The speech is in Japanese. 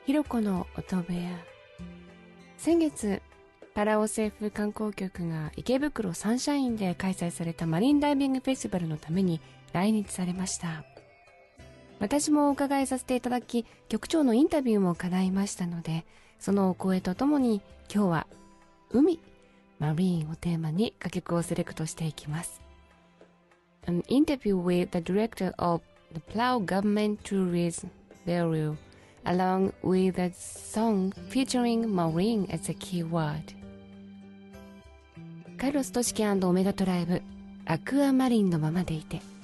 ひろこの音部屋。先月、パラオ政府観光局が池袋サンシャインで開催されたマリンダイビングフェスティバルのために来日されました。私もお伺いさせていただき、局長のインタビューも叶いましたので、そのお声とともに今日は海、マリーンをテーマに楽曲をセレクトしていきます。An interview with the director of the Palau Government Tourism Bureau, along with a song featuring marine as a keyword. カルロス・トシキ&オメガトライブ、アクアマリンのままでいて。